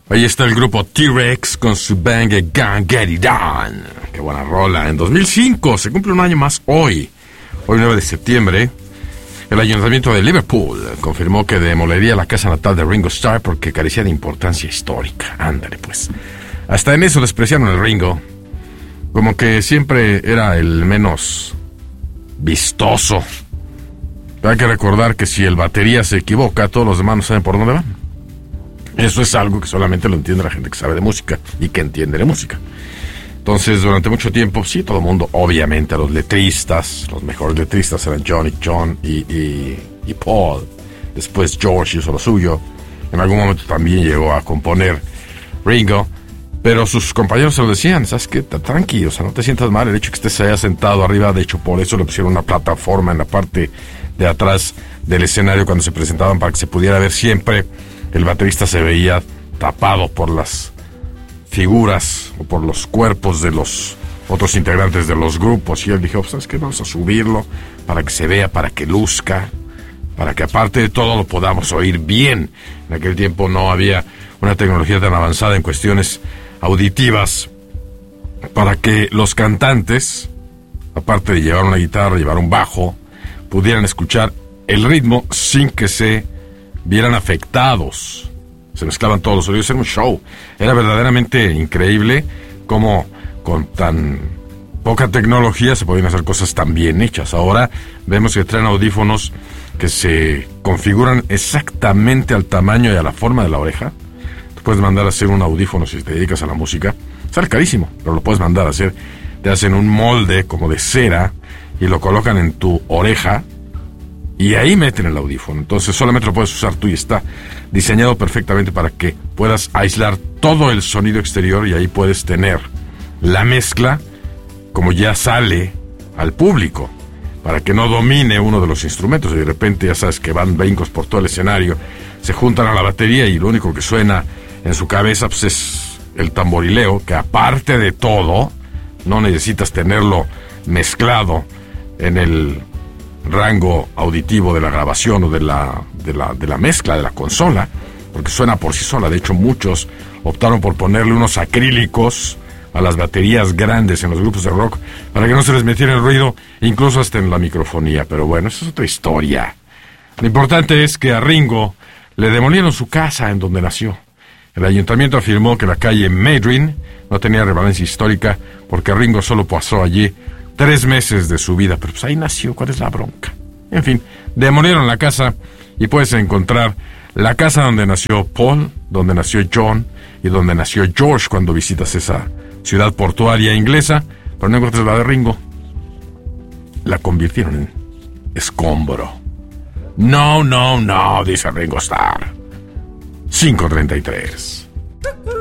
Ahí está el grupo T-Rex con su bang Gun Get It On. Qué buena rola. En 2005 se cumple un año más hoy. Hoy 9 de septiembre. El Ayuntamiento de Liverpool confirmó que demolería la casa natal de Ringo Starr porque carecía de importancia histórica. Ándale pues. Hasta en eso despreciaron el Ringo. Como que siempre era el menos vistoso. Hay que recordar que si el batería se equivoca, todos los demás no saben por dónde van. Eso es algo que solamente lo entiende la gente que sabe de música y que entiende de música. Entonces, durante mucho tiempo, sí, todo el mundo, obviamente, los letristas, los mejores letristas eran John y Paul. Después George hizo lo suyo. En algún momento también llegó a componer Ringo. Pero sus compañeros se lo decían, ¿sabes qué? Tranquilo, o sea, no te sientas mal el hecho de que estés allá sentado arriba. De hecho, por eso le pusieron una plataforma en la parte de atrás del escenario cuando se presentaban para que se pudiera ver siempre. El baterista se veía tapado por las figuras o por los cuerpos de los otros integrantes de los grupos. Y él dijo, ¿sabes qué? Vamos a subirlo para que se vea, para que luzca, para que aparte de todo lo podamos oír bien. En aquel tiempo no había una tecnología tan avanzada en cuestiones auditivas para que los cantantes, aparte de llevar una guitarra, llevar un bajo, pudieran escuchar el ritmo sin que se vieran afectados. Se mezclaban todos los sonidos, era un show. Era verdaderamente increíble cómo con tan poca tecnología se podían hacer cosas tan bien hechas. Ahora vemos que traen audífonos que se configuran exactamente al tamaño y a la forma de la oreja. Tú puedes mandar a hacer un audífono si te dedicas a la música. Sale carísimo, pero lo puedes mandar a hacer. Te hacen un molde como de cera y lo colocan en tu oreja y ahí meten el audífono. Entonces solamente lo puedes usar tú y está diseñado perfectamente para que puedas aislar todo el sonido exterior y ahí puedes tener la mezcla como ya sale al público, para que no domine uno de los instrumentos y de repente ya sabes que van brincos por todo el escenario, se juntan a la batería y lo único que suena en su cabeza pues es el tamborileo, que aparte de todo no necesitas tenerlo mezclado en el rango auditivo de la grabación o de la mezcla de la consola, porque suena por sí sola. De hecho, muchos optaron por ponerle unos acrílicos a las baterías grandes en los grupos de rock para que no se les metiera el ruido, incluso hasta en la microfonía. Pero bueno, esa es otra historia. Lo importante es que a Ringo le demolieron su casa en donde nació. El ayuntamiento afirmó que la calle Madryn no tenía relevancia histórica porque Ringo solo pasó allí 3 meses de su vida, pero pues ahí nació. ¿Cuál es la bronca? En fin, demolieron la casa y puedes encontrar la casa donde nació Paul, donde nació John y donde nació George cuando visitas esa ciudad portuaria inglesa, pero no encuentras la de Ringo. La convirtieron en escombro. No, dice Ringo Starr. 5:33.